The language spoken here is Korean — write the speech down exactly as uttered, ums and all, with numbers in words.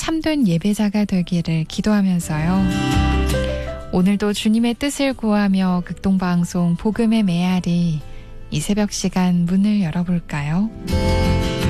참된 예배자가 되기를 기도하면서요. 오늘도 주님의 뜻을 구하며 극동방송 복음의 메아리 이 새벽 시간 문을 열어볼까요?